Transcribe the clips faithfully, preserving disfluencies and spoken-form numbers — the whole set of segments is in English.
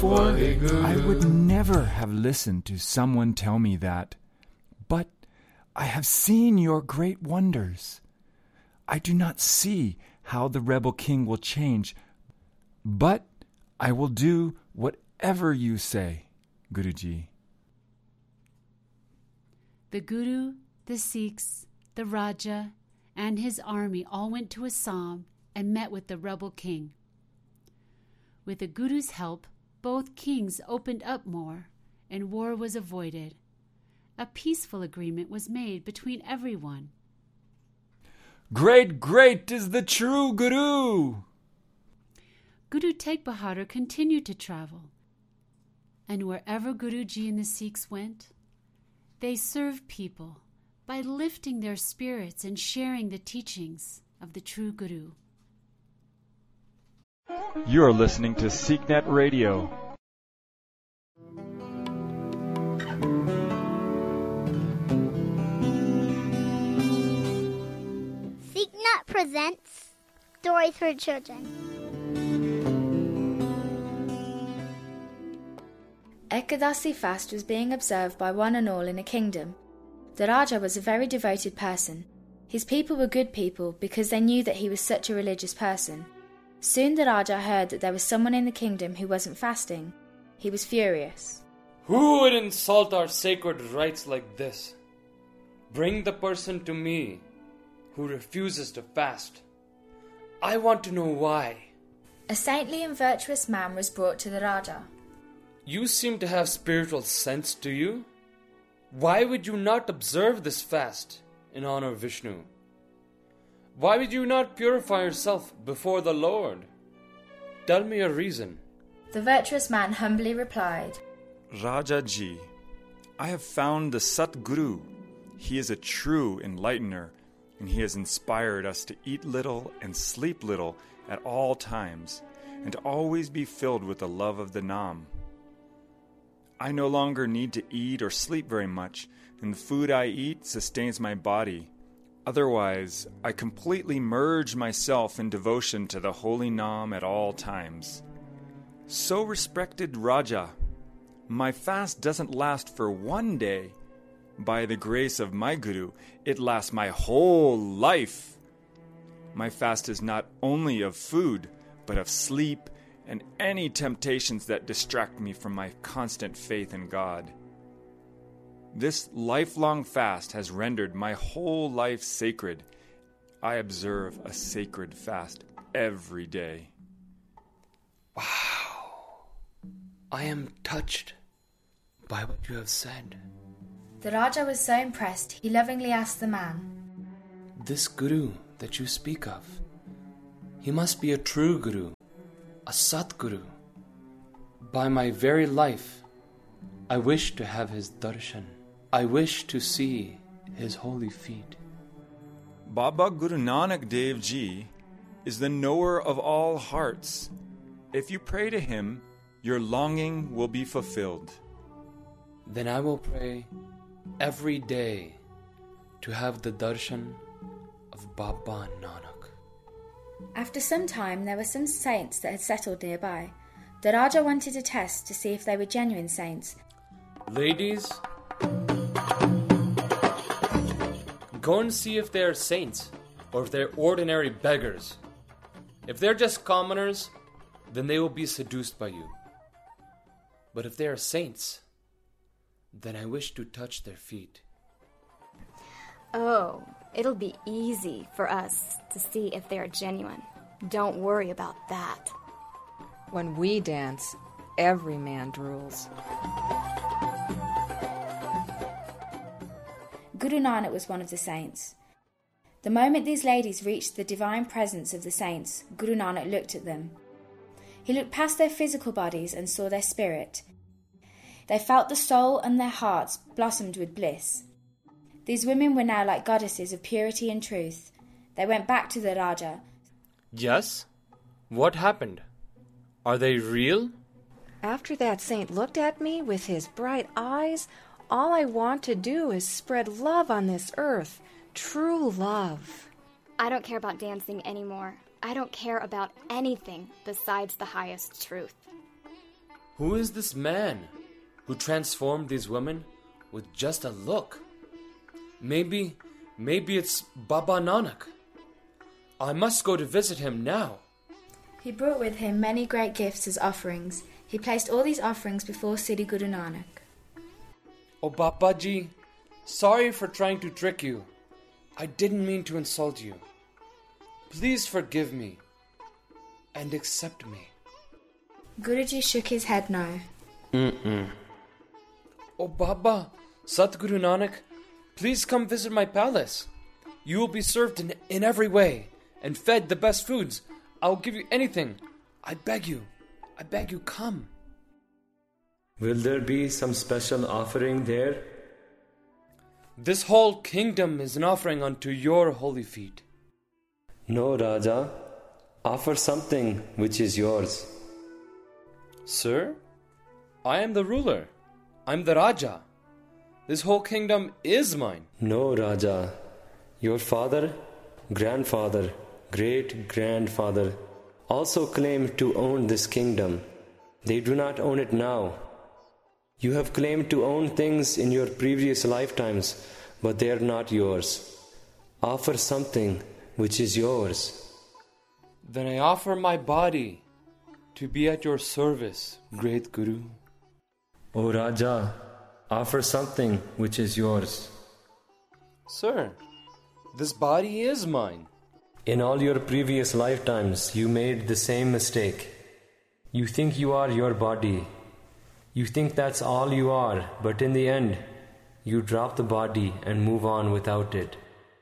For I would never have listened to someone tell me that. But I have seen your great wonders. I do not see how the rebel king will change, but I will do whatever you say, Guruji. The Guru, the Sikhs, the Raja, and his army all went to Assam and met with the rebel king. With the Guru's help, both kings opened up more, and war was avoided. A peaceful agreement was made between everyone. Great, great is the true Guru! Guru Tegh Bahadur continued to travel, and wherever Guruji and the Sikhs went, they served people by lifting their spirits and sharing the teachings of the true Guru. You are listening to SikhNet Radio. SikhNet presents Stories for Children. Ekadasi fast was being observed by one and all in a kingdom. The Raja was a very devoted person. His people were good people because they knew that he was such a religious person. Soon the Raja heard that there was someone in the kingdom who wasn't fasting. He was furious. Who would insult our sacred rites like this? Bring the person to me who refuses to fast. I want to know why. A saintly and virtuous man was brought to the Raja. You seem to have spiritual sense, do you? Why would you not observe this fast in honor of Vishnu? Why would you not purify yourself before the Lord? Tell me a reason. The virtuous man humbly replied, Raja Ji, I have found the Satguru. He is a true enlightener, and he has inspired us to eat little and sleep little at all times, and to always be filled with the love of the Nam. I no longer need to eat or sleep very much, and the food I eat sustains my body. Otherwise, I completely merge myself in devotion to the holy Nam at all times. So respected Raja, my fast doesn't last for one day. By the grace of my Guru, it lasts my whole life. My fast is not only of food, but of sleep and any temptations that distract me from my constant faith in God. This lifelong fast has rendered my whole life sacred. I observe a sacred fast every day. Wow. I am touched by what you have said. The Raja was so impressed, he lovingly asked the man, This Guru that you speak of, he must be a true Guru, a Satguru. By my very life, I wish to have his darshan. I wish to see his holy feet. Baba Guru Nanak Dev Ji is the knower of all hearts. If you pray to him, your longing will be fulfilled. Then I will pray every day to have the darshan of Baba Nanak. After some time, there were some saints that had settled nearby. The Raja wanted to test to see if they were genuine saints. Ladies, go and see if they are saints or if they're ordinary beggars. If they're just commoners, then they will be seduced by you. But if they are saints, then I wish to touch their feet. Oh, it'll be easy for us to see if they're genuine. Don't worry about that. When we dance, every man drools. Guru Nanak was one of the saints. The moment these ladies reached the divine presence of the saints, Guru Nanak looked at them. He looked past their physical bodies and saw their spirit. They felt the soul and their hearts blossomed with bliss. These women were now like goddesses of purity and truth. They went back to the Raja. Yes? What happened? Are they real? After that saint looked at me with his bright eyes, all I want to do is spread love on this earth. True love. I don't care about dancing anymore. I don't care about anything besides the highest truth. Who is this man who transformed these women with just a look? Maybe, maybe it's Baba Nanak. I must go to visit him now. He brought with him many great gifts as offerings. He placed all these offerings before Sri Guru Nanak. Oh Babaji, sorry for trying to trick you. I didn't mean to insult you. Please forgive me and accept me. Guruji shook his head no. Mm-mm. Oh Baba, Satguru Nanak, please come visit my palace. You will be served in, in every way and fed the best foods. I'll give you anything. I beg you. I beg you, come. Will there be some special offering there? This whole kingdom is an offering unto your holy feet. No, Raja. Offer something which is yours. Sir, I am the ruler. I'm the Raja. This whole kingdom is mine. No, Raja. Your father, grandfather, great-grandfather also claimed to own this kingdom. They do not own it now. You have claimed to own things in your previous lifetimes, but they are not yours. Offer something which is yours. Then I offer my body to be at your service, great Guru. O Raja, offer something which is yours. Sir, this body is mine. In all your previous lifetimes, you made the same mistake. You think you are your body. You think that's all you are, but in the end, you drop the body and move on without it.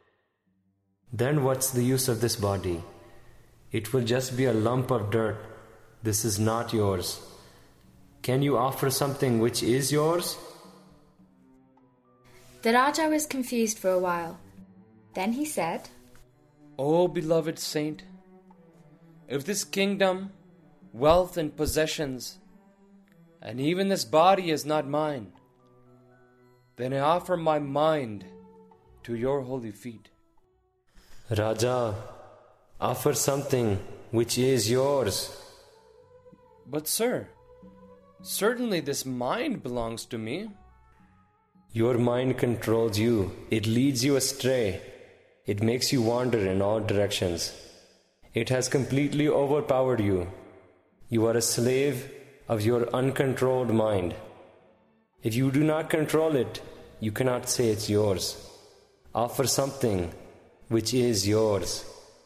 Then what's the use of this body? It will just be a lump of dirt. This is not yours. Can you offer something which is yours? The Raja was confused for a while. Then he said, O beloved saint, if this kingdom, wealth and possessions, and even this body is not mine, then I offer my mind to your holy feet. Raja, offer something which is yours. But sir, certainly this mind belongs to me. Your mind controls you. It leads you astray. It makes you wander in all directions. It has completely overpowered you. You are a slave of your uncontrolled mind. If you do not control it, you cannot say it's yours. Offer something which is yours.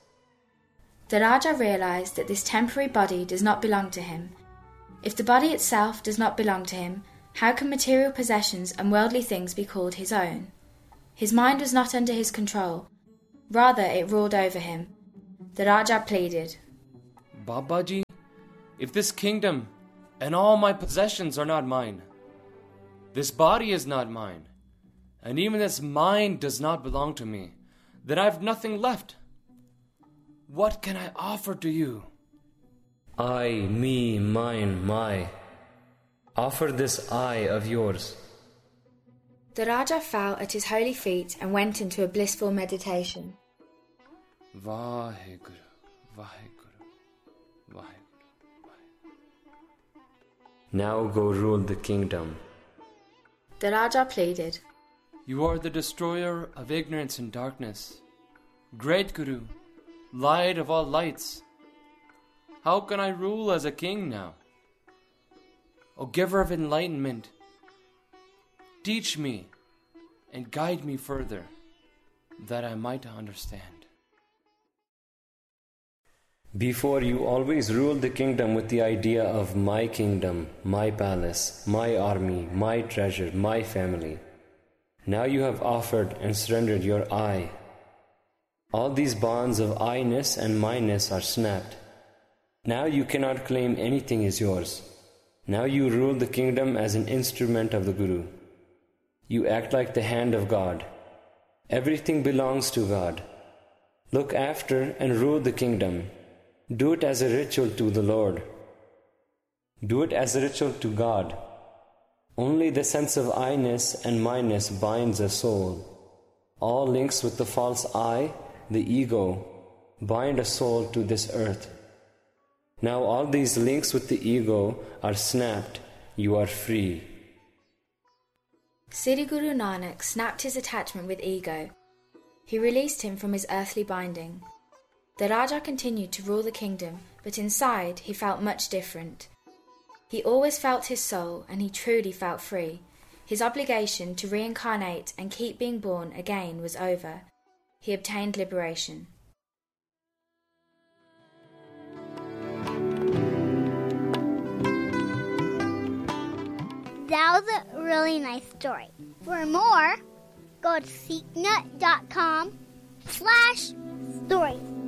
The Raja realized that this temporary body does not belong to him. If the body itself does not belong to him, how can material possessions and worldly things be called his own? His mind was not under his control. Rather, it ruled over him. The Raja pleaded, Babaji, if this kingdom and all my possessions are not mine, this body is not mine, and even this mind does not belong to me, then I have nothing left. What can I offer to you? I, me, mine, my. Offer this I of yours. The Raja fell at his holy feet and went into a blissful meditation. Vaheguru, Vaheguru, Vaheguru, Vaheguru. Now go rule the kingdom. The Raja pleaded, You are the destroyer of ignorance and darkness. Great Guru, light of all lights. How can I rule as a king now? O giver of enlightenment, teach me and guide me further, that I might understand. Before, you always ruled the kingdom with the idea of my kingdom, my palace, my army, my treasure, my family. Now you have offered and surrendered your I. All these bonds of I-ness and my-ness are snapped. Now you cannot claim anything is yours. Now you rule the kingdom as an instrument of the Guru. You act like the hand of God. Everything belongs to God. Look after and rule the kingdom. Do it as a ritual to the Lord. Do it as a ritual to God. Only the sense of I-ness and my-ness binds a soul. All links with the false I, the ego, bind a soul to this earth. Now all these links with the ego are snapped. You are free. Siddhi Guru Nanak snapped his attachment with ego. He released him from his earthly binding. The Raja continued to rule the kingdom, but inside he felt much different. He always felt his soul, and he truly felt free. His obligation to reincarnate and keep being born again was over. He obtained liberation. That was a really nice story. For more, go to seeknut dot com slash stories.